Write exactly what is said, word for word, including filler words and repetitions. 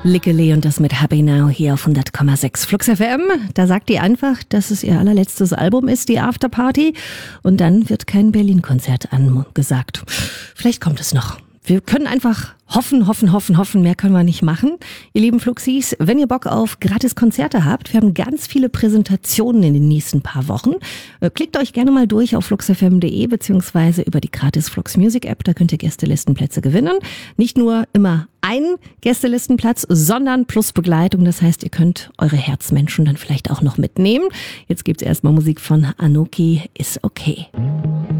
Lickele und das mit Happy Now hier auf hundert Komma sechs Flux F M. Da sagt die einfach, dass es ihr allerletztes Album ist, die Afterparty. Und dann wird kein Berlin-Konzert angesagt. Vielleicht kommt es noch. Wir können einfach hoffen, hoffen, hoffen, hoffen. Mehr können wir nicht machen. Ihr lieben Fluxis, wenn ihr Bock auf gratis Konzerte habt, wir haben ganz viele Präsentationen in den nächsten paar Wochen. Klickt euch gerne mal durch auf flux f m punkt d e beziehungsweise über die gratis Flux Music App. Da könnt ihr Gästelistenplätze gewinnen. Nicht nur immer einen Gästelistenplatz, sondern plus Begleitung. Das heißt, ihr könnt eure Herzmenschen dann vielleicht auch noch mitnehmen. Jetzt gibt's erstmal Musik von Anoki, Is Okay.